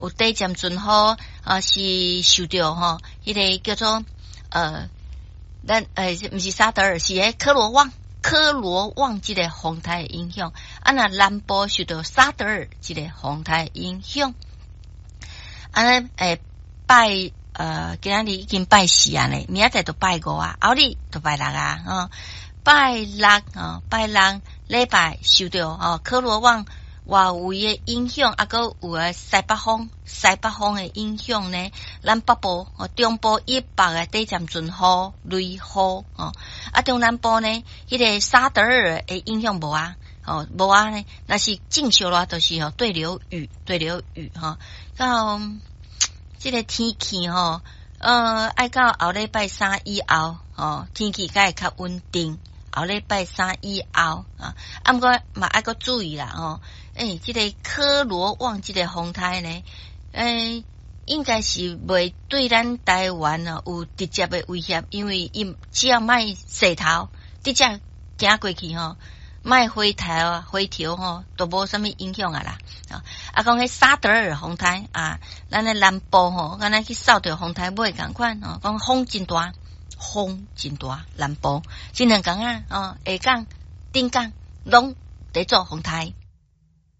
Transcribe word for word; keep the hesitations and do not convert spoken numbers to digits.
有短暂阵雨啊，是受到吼迄个叫做呃，咱诶毋是沙德尔，是迄科罗旺科罗旺即个风台影响。啊，那南部受到沙德尔即个风台影响。啊咧诶拜呃，今仔日已经拜四啊咧，明仔载就拜五啊，后日就拜六啊，哦，拜六啊，拜六礼拜受到哦科罗旺外围的影响，啊，个有诶西北风、西北风的影响呢，咱北部哦中部以北诶短暂阵雨、雷雨哦，啊中南部呢，迄、那个沙德尔的影响无啊，哦无啊呢，那是正常啦，就是哦对流雨、对流雨哈，到即个天气吼，呃，爱到后礼拜三以后，哦，天气才会较稳定。后礼拜三以后啊，啊，毋过嘛爱个注意啦，哦，诶、欸，即、这个科罗旺即个风台呢，诶、欸，应该是袂对咱台湾啊有直接的威胁，因为伊只要卖势头，直接行过去吼。卖回头啊，回头吼，都无什么影响啊啦。啊，啊讲迄沙德尔风台啊，咱诶南部吼，敢若去扫着风台尾共款哦，讲风真大，风真大，南部这两港啊，哦，下港、顶港拢在做风台。